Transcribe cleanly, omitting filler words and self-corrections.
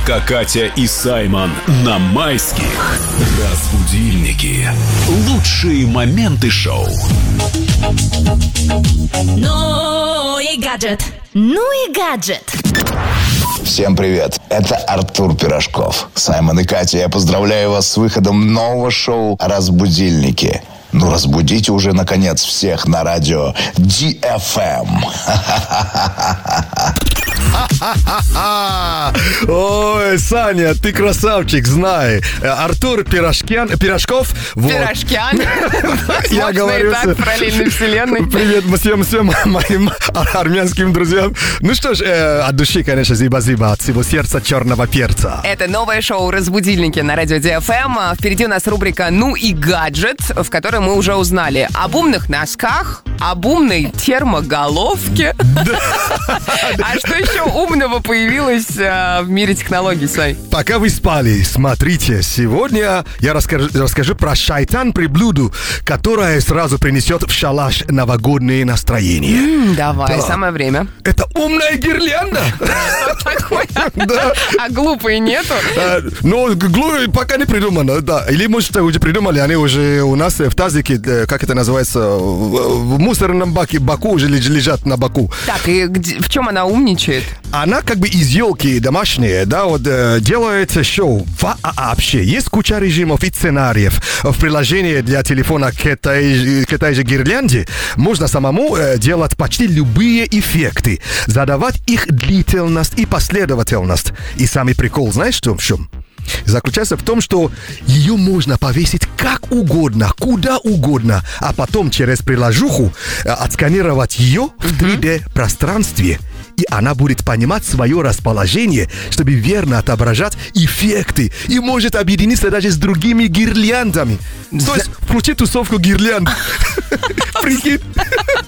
Катя и Саймон на майских. Разбудильники. Лучшие моменты шоу. Ну и гаджет. Ну и гаджет. Всем привет, это Артур Пирожков. Саймон и Катя, я поздравляю вас с выходом нового шоу «Разбудильники». Ну, разбудите уже, наконец, всех на радио DFM. Ой, Саня, ты красавчик, знай. Артур Пирожков. Вот. Пирожкян. Я говорю так, в параллельной вселенной. Привет всем моим армянским друзьям. Ну что ж, от души, конечно, зиба-зиба, от всего сердца черного перца. Это новое шоу «Разбудильники» на радио DFM. Впереди у нас рубрика «Ну и гаджет», в которой мы уже узнали об умных носках, об умной термоголовке. А что еще умного появилось в мире технологий, Сай? Пока вы спали, смотрите, сегодня я расскажу про шайтан-приблуду, которая сразу принесет в шалаш новогоднее настроение. Давай, Да. самое время. Это умная гирлянда. Что такое? Да. А глупой нету? Ну, пока не придумано, да. Или, может, уже придумали, они уже у нас в тазике, как это называется, в мусорном баку уже лежат на боку. Так, и в чем она умничает? Она как бы из елки домашняя, да, вот делается шоу. Вообще, есть куча режимов и сценариев. В приложении для телефона к этой же гирлянде можно самому делать почти любые эффекты, задавать их длительность и последовательность. И самый прикол, знаешь, что в чем? Заключается в том, что ее можно повесить как угодно, куда угодно, а потом через приложуху отсканировать ее в 3D-пространстве, и она будет понимать свое расположение, чтобы верно отображать эффекты, и может объединиться даже с другими гирляндами. То есть включи тусовку гирлянд. Прикинь.